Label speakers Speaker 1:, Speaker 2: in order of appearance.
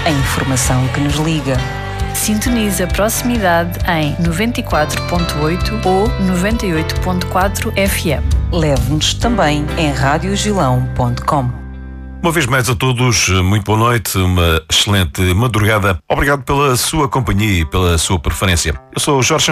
Speaker 1: a informação que nos liga.
Speaker 2: Sintonize a proximidade em 94.8 ou 98.4 FM.
Speaker 1: Leve-nos também em radiogilão.com.
Speaker 3: Uma vez mais a todos, muito boa noite, uma excelente madrugada. Obrigado pela sua companhia e pela sua preferência. Eu sou o Jorge